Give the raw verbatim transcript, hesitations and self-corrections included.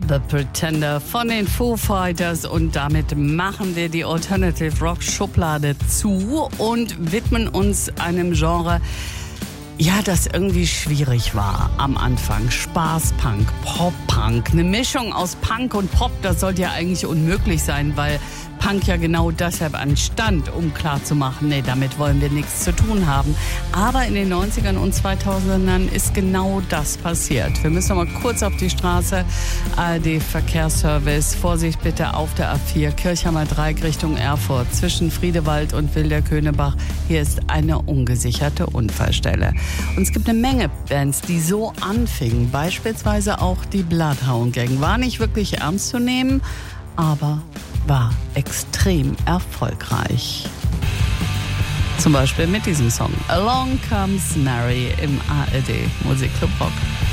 The Pretender von den Foo Fighters und damit machen wir die Alternative Rock Schublade zu und widmen uns einem Genre, ja, das irgendwie schwierig war am Anfang. Spaßpunk, Pop-Punk, eine Mischung aus Punk und Pop, das sollte ja eigentlich unmöglich sein, weil Punk ja genau deshalb anstand, um klarzumachen, nee, damit wollen wir nichts zu tun haben. Aber in den neunzigern und zweitausendern ist genau das passiert. Wir müssen noch mal kurz auf die Straße. A R D-Verkehrsservice. Vorsicht bitte auf der A vier, Kirchheimer Dreieck Richtung Erfurt. Zwischen Friedewald und Wilderkönebach. Hier ist eine ungesicherte Unfallstelle. Und es gibt eine Menge Bands, die so anfingen. Beispielsweise auch die Bloodhound Gang. War nicht wirklich ernst zu nehmen, aber war extrem erfolgreich. Zum Beispiel mit diesem Song Along Comes Mary im A R D Musikclub Rock.